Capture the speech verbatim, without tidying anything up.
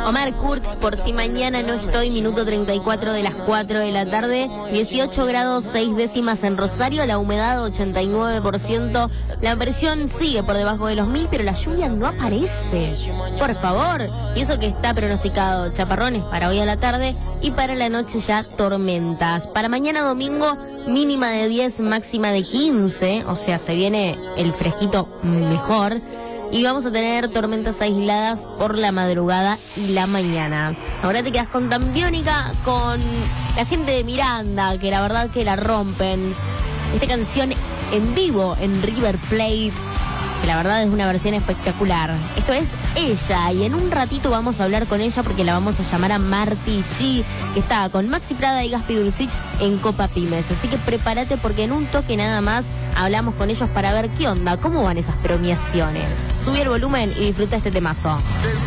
Omar Kurz, por si mañana no estoy, minuto treinta y cuatro de las cuatro de la tarde, dieciocho grados seis décimas en Rosario, la humedad ochenta y nueve por ciento, la presión sigue por debajo de los mil, pero la lluvia no aparece. Por favor, y eso que está pronosticado chaparrones para hoy a la tarde y para la noche ya tormentas. Para mañana domingo, mínima de diez, máxima de quince, o sea, se viene el fresquito mejor. Y vamos a tener tormentas aisladas por la madrugada y la mañana. Ahora te quedas con Tambiónica, con la gente de Miranda, que la verdad que la rompen. Esta canción en vivo en River Plate, que la verdad es una versión espectacular. Esto es ella, y en un ratito vamos a hablar con ella porque la vamos a llamar a Marti G, que está con Maxi Prada y Gaspi Dulcich en Copa Pymes. Así que prepárate porque en un toque nada más hablamos con ellos para ver qué onda, cómo van esas premiaciones. Sube el volumen y disfruta este temazo.